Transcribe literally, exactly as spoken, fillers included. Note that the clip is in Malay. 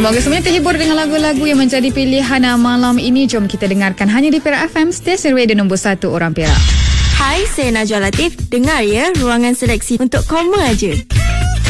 Semoga semuanya terhibur dengan lagu-lagu yang menjadi pilihan malam ini. Jom kita dengarkan hanya di Perak F M, stesen radio nombor satu orang Perak. Hai, saya Najwa Latif. Dengar ya, ruangan seleksi untuk koma aja.